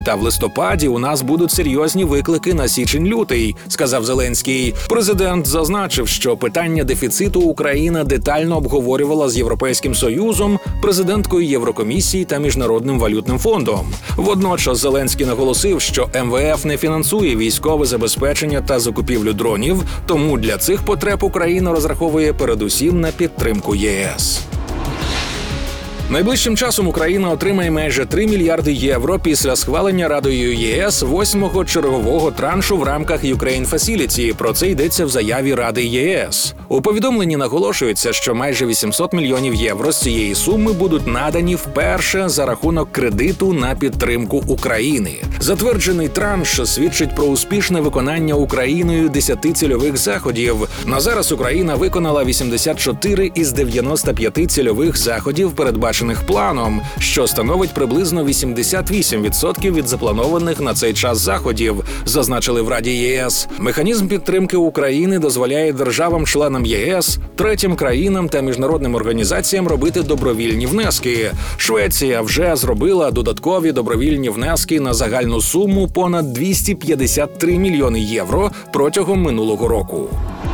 Та в листопаді у нас будуть серйозні виклики на січень-лютий, сказав Зеленський. Президент зазначив, що питання дефіциту Україна детально обговорювала з Європейським Союзом, президенткою Єврокомісії та Міжнародним валютним фондом. Водночас Зеленський наголосив, що МВФ не фінансує військове забезпечення та закупівлю дронів, тому для цих потреб Україна розраховує передусім на підтримку ЄС. Найближчим часом Україна отримає майже 3 мільярди євро після схвалення Радою ЄС 8-го чергового траншу в рамках Ukraine Facility. Про це йдеться в заяві Ради ЄС. У повідомленні наголошується, що майже 800 мільйонів євро з цієї суми будуть надані вперше за рахунок кредиту на підтримку України. Затверджений транш свідчить про успішне виконання Україною 10 цільових заходів. На зараз Україна виконала 84 із 95 цільових заходів, передбачених планом, що становить приблизно 88% від запланованих на цей час заходів, зазначили в Раді ЄС. Механізм підтримки України дозволяє державам-членам ЄС, третім країнам та міжнародним організаціям робити добровільні внески. Швеція вже зробила додаткові добровільні внески на загальну суму понад 253 мільйони євро протягом минулого року.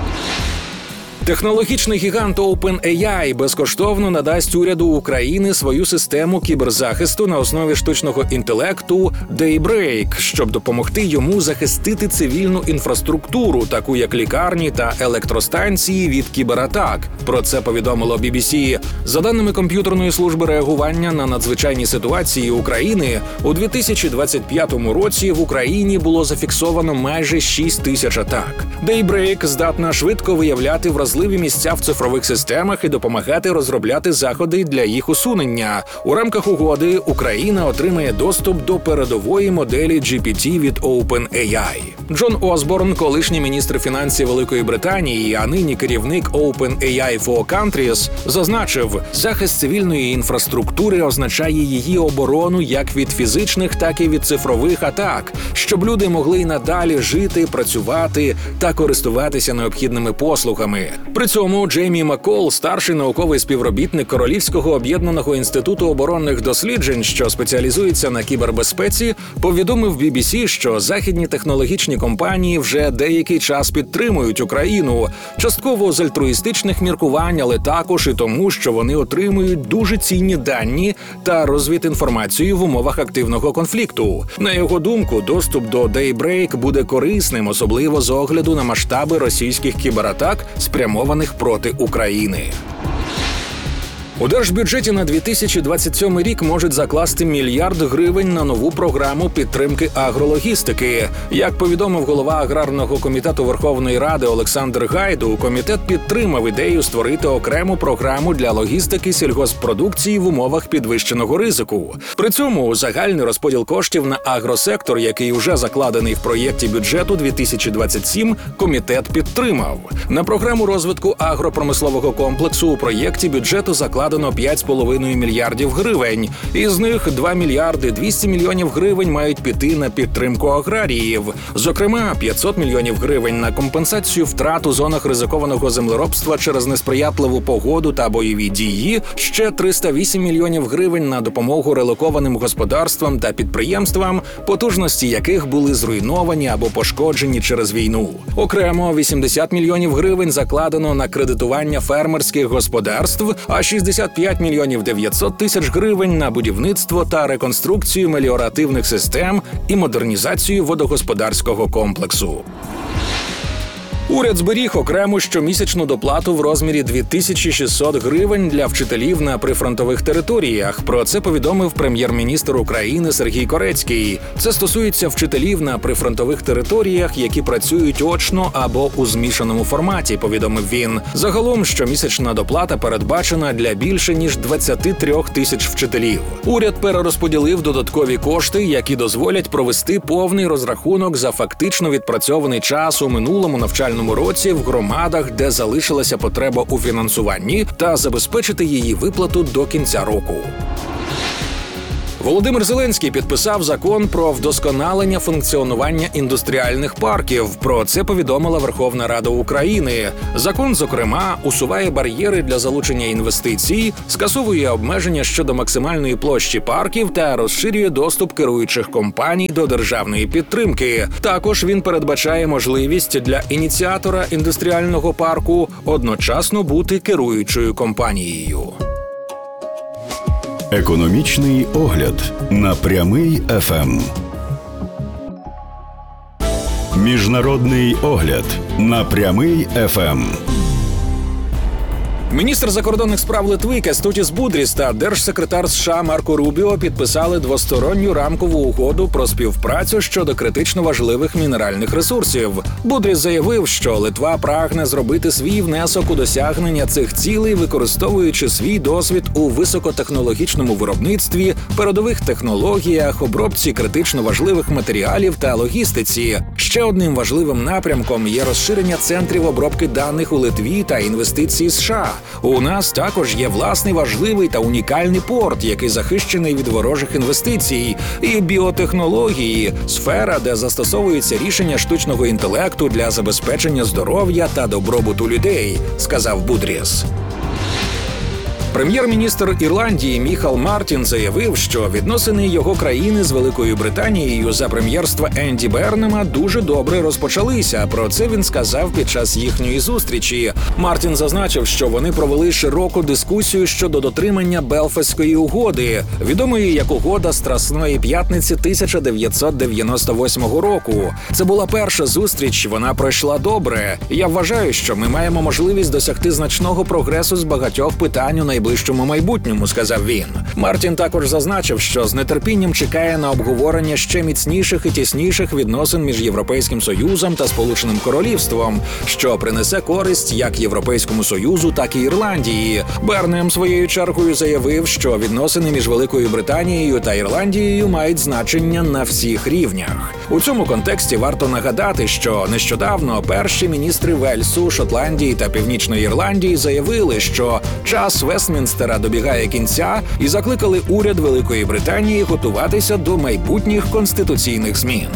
Технологічний гігант OpenAI безкоштовно надасть уряду України свою систему кіберзахисту на основі штучного інтелекту Daybreak, щоб допомогти йому захистити цивільну інфраструктуру, таку як лікарні та електростанції від кібератак. Про це повідомило BBC. За даними комп'ютерної служби реагування на надзвичайні ситуації України, у 2025 році в Україні було зафіксовано майже 6 тисяч атак. Daybreak здатна швидко виявляти вразливі місця в цифрових системах і допомагати розробляти заходи для їх усунення. У рамках угоди Україна отримає доступ до передової моделі GPT від OpenAI. Джон Осборн, колишній міністр фінансів Великої Британії, а нині керівник OpenAI for Countries, зазначив, захист цивільної інфраструктури означає її оборону як від фізичних, так і від цифрових атак, щоб люди могли й надалі жити, працювати та користуватися необхідними послугами. При цьому Джеймі Маккол, старший науковий співробітник Королівського об'єднаного інституту оборонних досліджень, що спеціалізується на кібербезпеці, повідомив BBC, що західні технологічні компанії вже деякий час підтримують Україну, частково з альтруїстичних міркувань, але також і тому, що вони отримують дуже цінні дані та розвідінформацію в умовах активного конфлікту. На його думку, доступ до Daybreak буде корисним, особливо з огляду на масштаби російських кібератак, спрямованих проти України. У держбюджеті на 2027 рік можуть закласти мільярд гривень на нову програму підтримки агрологістики. Як повідомив голова Аграрного комітету Верховної Ради Олександр Гайду, комітет підтримав ідею створити окрему програму для логістики сільгосппродукції в умовах підвищеного ризику. При цьому загальний розподіл коштів на агросектор, який уже закладений в проєкті бюджету 2027, комітет підтримав. На програму розвитку агропромислового комплексу у проєкті бюджету закладено 5,5 мільярдів гривень. Із них 2 мільярди 200 мільйонів гривень мають піти на підтримку аграріїв. Зокрема, 500 мільйонів гривень на компенсацію втрат у зонах ризикованого землеробства через несприятливу погоду та бойові дії, ще 308 мільйонів гривень на допомогу релокованим господарствам та підприємствам, потужності яких були зруйновані або пошкоджені через війну. Окремо 80 мільйонів гривень закладено на кредитування фермерських господарств, а 65 мільйонів 900 тисяч гривень на будівництво та реконструкцію меліоративних систем і модернізацію водогосподарського комплексу. Уряд зберіг окрему щомісячну доплату в розмірі 2600 гривень для вчителів на прифронтових територіях. Про це повідомив прем'єр-міністр України Сергій Корецький. Це стосується вчителів на прифронтових територіях, які працюють очно або у змішаному форматі, повідомив він. Загалом щомісячна доплата передбачена для більше ніж 23 тисяч вчителів. Уряд перерозподілив додаткові кошти, які дозволять провести повний розрахунок за фактично відпрацьований час у минулому навчальному році в громадах, де залишилася потреба у фінансуванні, та забезпечити її виплату до кінця року. Володимир Зеленський підписав закон про вдосконалення функціонування індустріальних парків. Про це повідомила Верховна Рада України. Закон, зокрема, усуває бар'єри для залучення інвестицій, скасовує обмеження щодо максимальної площі парків та розширює доступ керуючих компаній до державної підтримки. Також він передбачає можливість для ініціатора індустріального парку одночасно бути керуючою компанією. Економічний огляд на Прямий ФМ. Міжнародний огляд на Прямий ФМ. Міністр закордонних справ Литви Кестутіс Будріс та держсекретар США Марко Рубіо підписали двосторонню рамкову угоду про співпрацю щодо критично важливих мінеральних ресурсів. Будріс заявив, що Литва прагне зробити свій внесок у досягнення цих цілей, використовуючи свій досвід у високотехнологічному виробництві, передових технологіях, обробці критично важливих матеріалів та логістиці. Ще одним важливим напрямком є розширення центрів обробки даних у Литві та інвестиції США. У нас також є власний важливий та унікальний порт, який захищений від ворожих інвестицій, і біотехнології – сфера, де застосовуються рішення штучного інтелекту для забезпечення здоров'я та добробуту людей, сказав Будріс. Прем'єр-міністр Ірландії Міхал Мартін заявив, що відносини його країни з Великою Британією за прем'єрства Енді Бернема дуже добре розпочалися. Про це він сказав під час їхньої зустрічі. Мартін зазначив, що вони провели широку дискусію щодо дотримання Белфастської угоди, відомої як угода Страсної п'ятниці 1998 року. Це була перша зустріч, вона пройшла добре. Я вважаю, що ми маємо можливість досягти значного прогресу з багатьох питань у найближчому майбутньому, сказав він. Мартін також зазначив, що з нетерпінням чекає на обговорення ще міцніших і тісніших відносин між Європейським Союзом та Сполученим Королівством, що принесе користь як Європейському Союзу, так і Ірландії. Бернем своєю чергою заявив, що відносини між Великою Британією та Ірландією мають значення на всіх рівнях. У цьому контексті варто нагадати, що нещодавно перші міністри Вельсу, Шотландії та Північної Ірландії заявили, що час Вестмінстера добігає кінця і закликали уряд Великої Британії готуватися до майбутніх конституційних змін.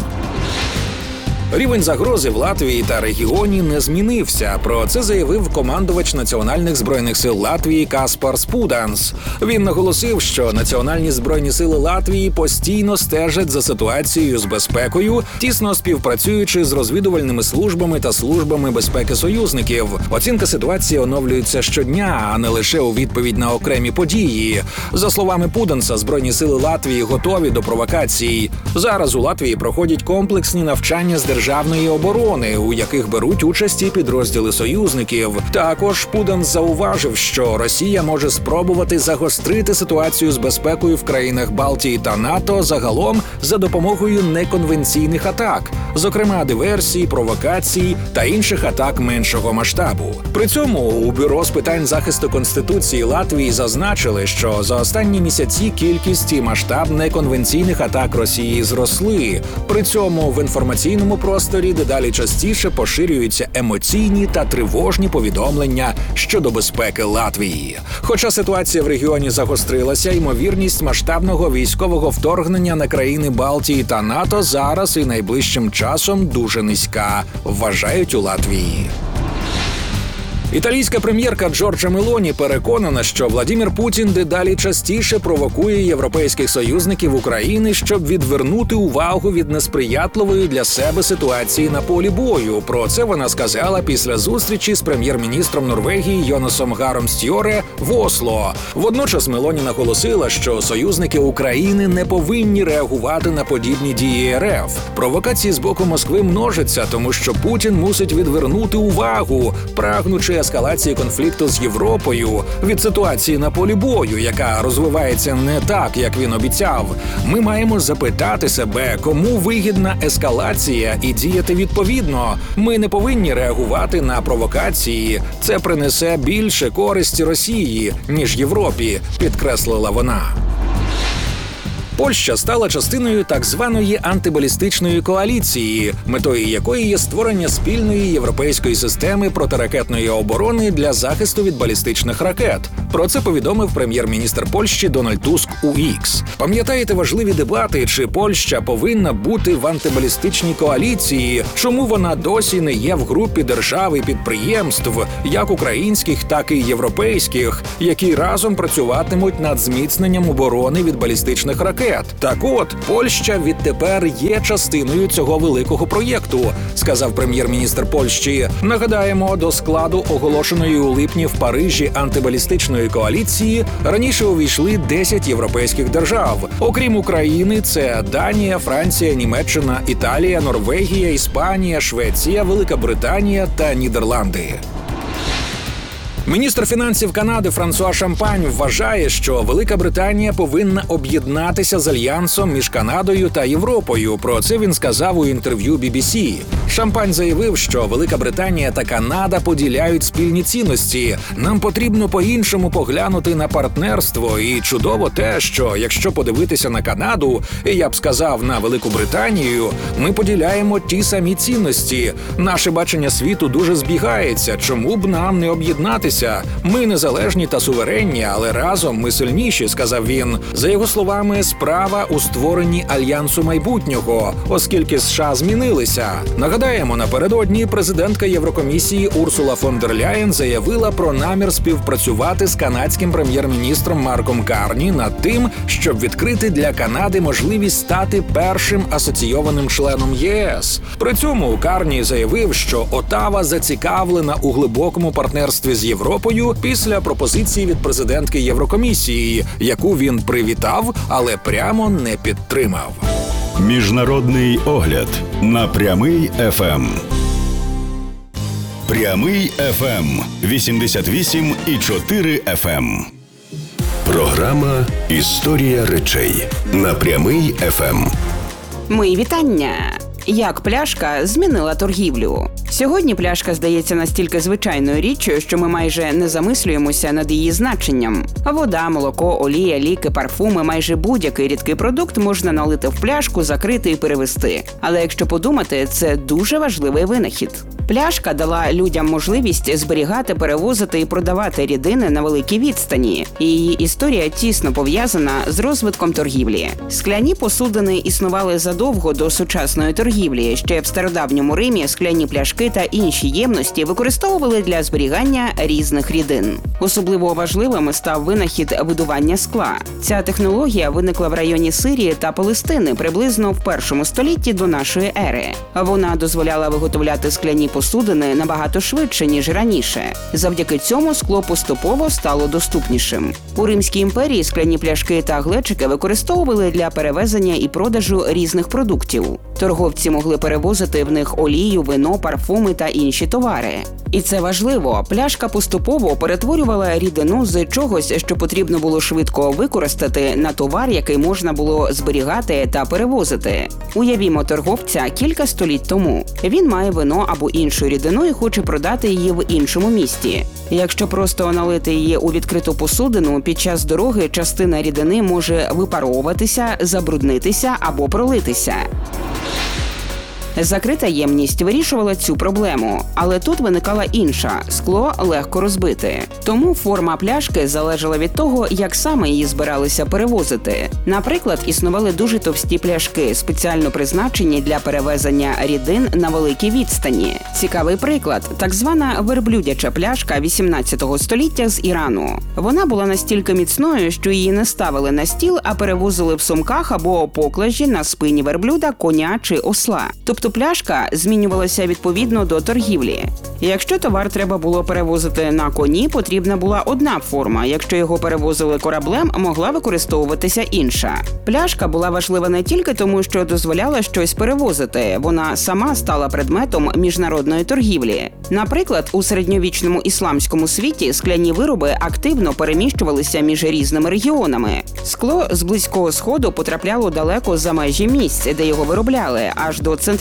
Рівень загрози в Латвії та регіоні не змінився. Про це заявив командувач Національних збройних сил Латвії Каспарс Пуданс. Він наголосив, що Національні збройні сили Латвії постійно стежать за ситуацією з безпекою, тісно співпрацюючи з розвідувальними службами та службами безпеки союзників. Оцінка ситуації оновлюється щодня, а не лише у відповідь на окремі події. За словами Пуданса, збройні сили Латвії готові до провокацій. Зараз у Латвії проходять комплексні навчання з державної оборони, у яких беруть участь і підрозділи союзників. Також Пуданс зауважив, що Росія може спробувати загострити ситуацію з безпекою в країнах Балтії та НАТО загалом за допомогою неконвенційних атак, зокрема диверсій, провокацій та інших атак меншого масштабу. При цьому у Бюро з питань захисту Конституції Латвії зазначили, що за останні місяці кількість і масштаб неконвенційних атак Росії зросли. При цьому в інформаційному просторі дедалі частіше поширюються емоційні та тривожні повідомлення щодо безпеки Латвії. Хоча ситуація в регіоні загострилася, ймовірність масштабного військового вторгнення на країни Балтії та НАТО зараз і найближчим часом дуже низька, вважають у Латвії. Італійська прем'єрка Джорджа Мелоні переконана, що Владимир Путін дедалі частіше провокує європейських союзників України, щоб відвернути увагу від несприятливої для себе ситуації на полі бою. Про це вона сказала після зустрічі з прем'єр-міністром Норвегії Йонасом Гаром Стьоре в Осло. Водночас Мелоні наголосила, що союзники України не повинні реагувати на подібні дії РФ. Провокації з боку Москви множаться, тому що Путін мусить відвернути увагу, прагнучи ескалації конфлікту з Європою від ситуації на полі бою, яка розвивається не так, як він обіцяв. Ми маємо запитати себе, кому вигідна ескалація, і діяти відповідно. Ми не повинні реагувати на провокації. Це принесе більше користі Росії, ніж Європі, підкреслила вона. Польща стала частиною так званої антибалістичної коаліції, метою якої є створення спільної європейської системи протиракетної оборони для захисту від балістичних ракет. Про це повідомив прем'єр-міністр Польщі Дональд Туск у X. Пам'ятаєте важливі дебати, чи Польща повинна бути в антибалістичній коаліції, чому вона досі не є в групі держав і підприємств, як українських, так і європейських, які разом працюватимуть над зміцненням оборони від балістичних ракет. Так от, Польща відтепер є частиною цього великого проєкту, сказав прем'єр-міністр Польщі. Нагадаємо, до складу оголошеної у липні в Парижі антибалістичної коаліції раніше увійшли 10 європейських держав. Окрім України, це Данія, Франція, Німеччина, Італія, Норвегія, Іспанія, Швеція, Велика Британія та Нідерланди. Міністр фінансів Канади Франсуа Шампань вважає, що Велика Британія повинна об'єднатися з альянсом між Канадою та Європою. Про це він сказав у інтерв'ю BBC. Шампань заявив, що Велика Британія та Канада поділяють спільні цінності. Нам потрібно по-іншому поглянути на партнерство. І чудово те, що якщо подивитися на Канаду, і я б сказав на Велику Британію, ми поділяємо ті самі цінності. Наше бачення світу дуже збігається. Чому б нам не об'єднатися? Ми незалежні та суверенні, але разом ми сильніші, сказав він. За його словами, справа у створенні альянсу майбутнього, оскільки США змінилися. Нагадаємо, напередодні президентка Єврокомісії Урсула фон дер Ляєн заявила про намір співпрацювати з канадським прем'єр-міністром Марком Карні над тим, щоб відкрити для Канади можливість стати першим асоційованим членом ЄС. При цьому Карні заявив, що Отава зацікавлена у глибокому партнерстві з Європою після пропозиції від президентки Єврокомісії, яку він привітав, але прямо не підтримав. Міжнародний огляд на Прямий ФМ. Прямий ФМ 88,4 FM. Програма «Історія речей» на Прямий ФМ. Мої вітання! Як пляшка змінила торгівлю? Сьогодні пляшка здається настільки звичайною річчю, що ми майже не замислюємося над її значенням. Вода, молоко, олія, ліки, парфуми – майже будь-який рідкий продукт можна налити в пляшку, закрити і перевести. Але якщо подумати, це дуже важливий винахід. Пляшка дала людям можливість зберігати, перевозити і продавати рідини на великій відстані. І її історія тісно пов'язана з розвитком торгівлі. Скляні посудини існували задовго до сучасної торгівлі. Ще в стародавньому Римі скляні пляшки та інші ємності використовували для зберігання різних рідин. Особливо важливим став винахід видування скла. Ця технологія виникла в районі Сирії та Палестини приблизно в 1 столітті до нашої ери. Вона дозволяла виготовляти скляні посудини набагато швидше, ніж раніше. Завдяки цьому скло поступово стало доступнішим. У Римській імперії скляні пляшки та глечики використовували для перевезення і продажу різних продуктів. Торговці могли перевозити в них олію, вино, парфуми та інші товари. І це важливо. Пляшка поступово перетворювала рідину з чогось, що потрібно було швидко використати, на товар, який можна було зберігати та перевозити. Уявімо торговця кілька століть тому. Він має вино або іншу рідину і хоче продати її в іншому місті. Якщо просто налити її у відкриту посудину, під час дороги частина рідини може випаровуватися, забруднитися або пролитися. Закрита ємність вирішувала цю проблему, але тут виникала інша – скло легко розбити. Тому форма пляшки залежала від того, як саме її збиралися перевозити. Наприклад, існували дуже товсті пляшки, спеціально призначені для перевезення рідин на великій відстані. Цікавий приклад – так звана верблюдяча пляшка 18 століття з Ірану. Вона була настільки міцною, що її не ставили на стіл, а перевозили в сумках або поклажі на спині верблюда, коня чи осла. Тобто пляшка змінювалася відповідно до торгівлі. Якщо товар треба було перевозити на коні, потрібна була одна форма. Якщо його перевозили кораблем, могла використовуватися інша. Пляшка була важлива не тільки тому, що дозволяла щось перевозити. Вона сама стала предметом міжнародної торгівлі. Наприклад, у середньовічному ісламському світі скляні вироби активно переміщувалися між різними регіонами. Скло з Близького Сходу потрапляло далеко за межі місць, де його виробляли, аж до Центральної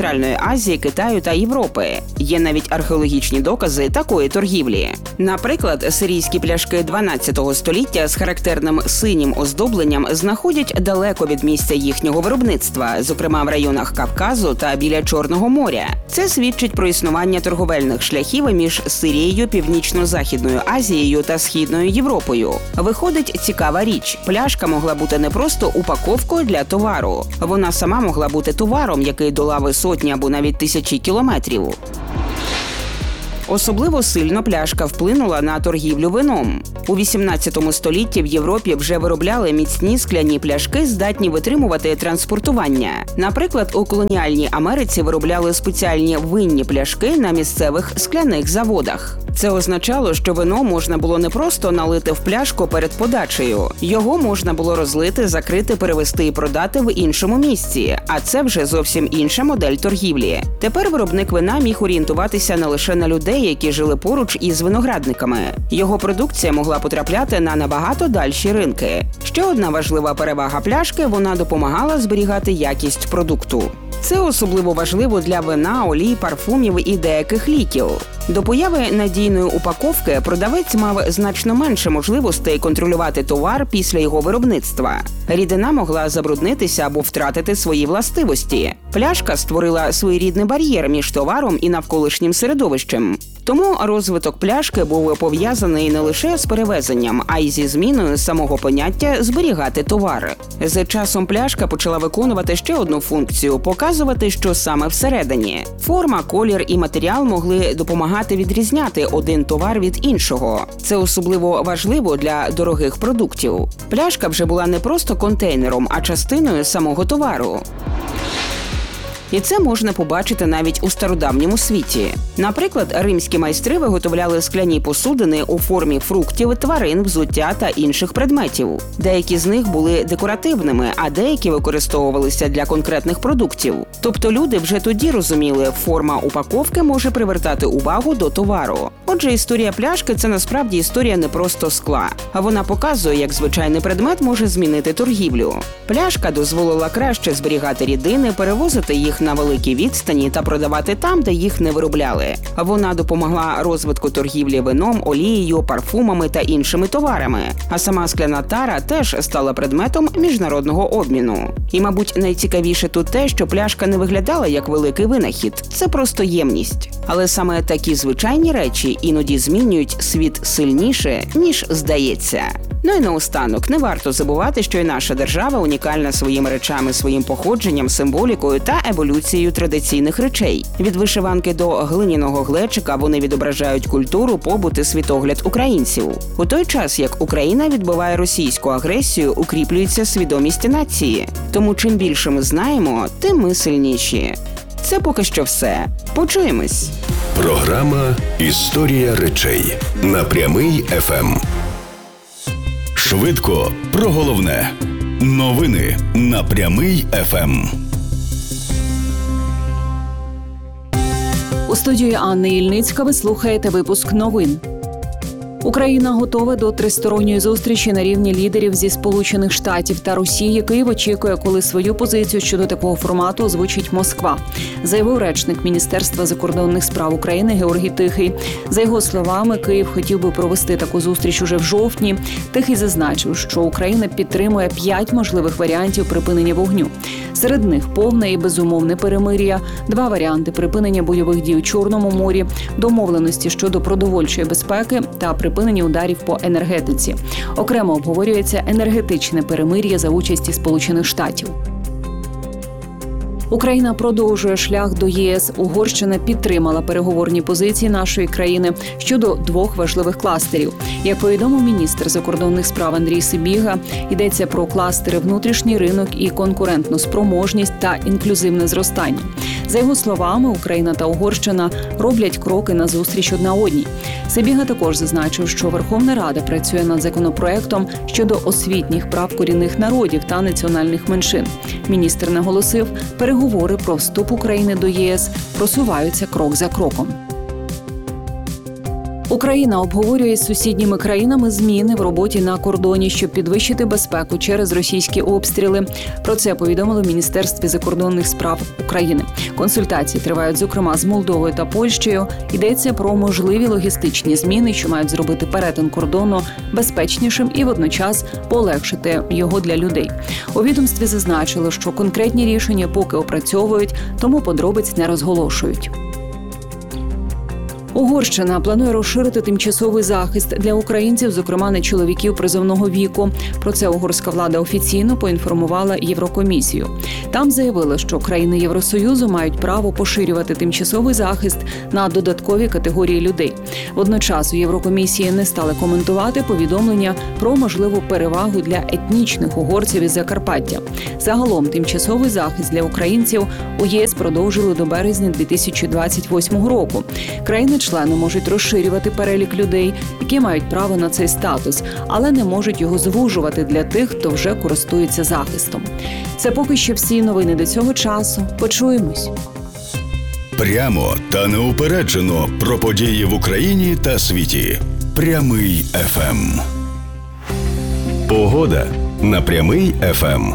Центральної Азії, Китаю та Європи. Є навіть археологічні докази такої торгівлі. Наприклад, сирійські пляшки 12 століття з характерним синім оздобленням знаходять далеко від місця їхнього виробництва, зокрема в районах Кавказу та біля Чорного моря. Це свідчить про існування торговельних шляхів між Сирією, Північно-Західною Азією та Східною Європою. Виходить цікава річ. Пляшка могла бути не просто упаковкою для товару. Вона сама могла бути товаром, який долав сотні або навіть тисячі кілометрів. Особливо сильно пляшка вплинула на торгівлю вином. У 18 столітті в Європі вже виробляли міцні скляні пляшки, здатні витримувати транспортування. Наприклад, у колоніальній Америці виробляли спеціальні винні пляшки на місцевих скляних заводах. Це означало, що вино можна було не просто налити в пляшку перед подачею. Його можна було розлити, закрити, перевезти і продати в іншому місці. А це вже зовсім інша модель торгівлі. Тепер виробник вина міг орієнтуватися не лише на людей, які жили поруч із виноградниками. Його продукція могла потрапляти на набагато дальші ринки. Ще одна важлива перевага пляшки – вона допомагала зберігати якість продукту. Це особливо важливо для вина, олій, парфумів і деяких ліків. До появи надійної упаковки продавець мав значно менше можливостей контролювати товар після його виробництва. Рідина могла забруднитися або втратити свої властивості. Пляшка створила своєрідний бар'єр між товаром і навколишнім середовищем. Тому розвиток пляшки був пов'язаний не лише з перевезенням, а й зі зміною самого поняття «зберігати товар». З часом пляшка почала виконувати ще одну функцію – показувати, що саме всередині. Форма, колір і матеріал могли допомагати відрізняти один товар від іншого. Це особливо важливо для дорогих продуктів. Пляшка вже була не просто контейнером, а частиною самого товару. І це можна побачити навіть у стародавньому світі. Наприклад, римські майстри виготовляли скляні посудини у формі фруктів, тварин, взуття та інших предметів. Деякі з них були декоративними, а деякі використовувалися для конкретних продуктів. Тобто люди вже тоді розуміли, форма упаковки може привертати увагу до товару. Отже, історія пляшки – це насправді історія не просто скла. А вона показує, як звичайний предмет може змінити торгівлю. Пляшка дозволила краще зберігати рідини, перевозити їх на великій відстані та продавати там, де їх не виробляли. Вона допомогла розвитку торгівлі вином, олією, парфумами та іншими товарами. А сама скляна тара теж стала предметом міжнародного обміну. І, мабуть, найцікавіше тут те, що пляшка не виглядала як великий винахід. Це просто ємність. Але саме такі звичайні речі іноді змінюють світ сильніше, ніж здається. Ну і наостанок, не варто забувати, що і наша держава унікальна своїми речами, своїм походженням, символікою та еволюцією традиційних речей. Від вишиванки до глиняного глечика вони відображають культуру, побут і світогляд українців. У той час, як Україна відбиває російську агресію, укріплюється свідомість нації. Тому чим більше ми знаємо, тим ми сильніші. Це поки що все. Почуємось. Програма «Історія речей» на Прямий ФМ. Швидко про головне. Новини на Прямий ФМ. У студії Анни Ільницька ви слухаєте випуск новин. Україна готова до тристоронньої зустрічі на рівні лідерів зі Сполучених Штатів та Росії. Київ очікує, коли свою позицію щодо такого формату озвучить Москва, заявив речник Міністерства закордонних справ України Георгій Тихий. За його словами, Київ хотів би провести таку зустріч уже в жовтні. Тихий зазначив, що Україна підтримує 5 можливих варіантів припинення вогню. Серед них повне і безумовне перемир'я, 2 варіанти припинення бойових дій у Чорному морі, домовленості щодо продовольчої безпеки та припинення ударів по енергетиці. Окремо обговорюється енергетичне перемир'я за участі Сполучених Штатів. Україна продовжує шлях до ЄС. Угорщина підтримала переговорні позиції нашої країни щодо 2 важливих кластерів. Як повідомив міністр закордонних справ Андрій Сибіга, йдеться про кластери внутрішній ринок і конкурентну спроможність та інклюзивне зростання. За його словами, Україна та Угорщина роблять кроки назустріч одна одній. Сибіга також зазначив, що Верховна Рада працює над законопроектом щодо освітніх прав корінних народів та національних меншин. Міністр наголосив, переговори про вступ України до ЄС просуваються крок за кроком. Україна обговорює з сусідніми країнами зміни в роботі на кордоні, щоб підвищити безпеку через російські обстріли. Про це повідомили в Міністерстві закордонних справ України. Консультації тривають, зокрема, з Молдовою та Польщею. Йдеться про можливі логістичні зміни, що мають зробити перетин кордону безпечнішим і водночас полегшити його для людей. У відомстві зазначили, що конкретні рішення поки опрацьовують, тому подробиць не розголошують. Угорщина планує розширити тимчасовий захист для українців, зокрема не чоловіків призовного віку. Про це угорська влада офіційно поінформувала Єврокомісію. Там заявили, що країни Євросоюзу мають право поширювати тимчасовий захист на додаткові категорії людей. Водночас у Єврокомісії не стали коментувати повідомлення про можливу перевагу для етнічних угорців із Закарпаття. Загалом тимчасовий захист для українців у ЄС продовжили до березня 2028 року. Країни-члени можуть розширювати перелік людей, які мають право на цей статус, але не можуть його звужувати для тих, хто вже користується захистом. Це поки що всі новини до цього часу. Почуємось. Прямо та неупереджено про події в Україні та світі. Прямий ФМ. Погода на Прямий ФМ.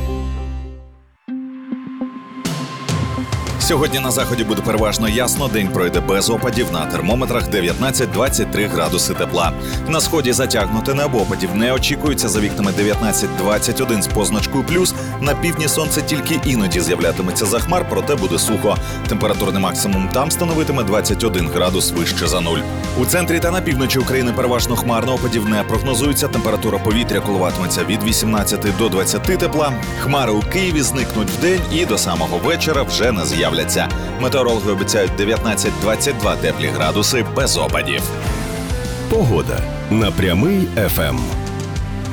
Сьогодні на заході буде переважно ясно, день пройде без опадів, на термометрах 19-23 градуси тепла. На сході затягнуте небо, опадів не очікується, за вікнами 19-21 з позначкою плюс. На півдні сонце тільки іноді з'являтиметься за хмар, проте буде сухо. Температурний максимум там становитиме 21 градус вище за нуль. У центрі та на півночі України переважно хмарно, опадів не прогнозується, температура повітря коливатиметься від 18 до 20 тепла. Хмари у Києві зникнуть вдень і до самого вечора вже не з'являться. Метеорологи обіцяють 19-22 теплі градуси без опадів. Погода на Прямий ФМ.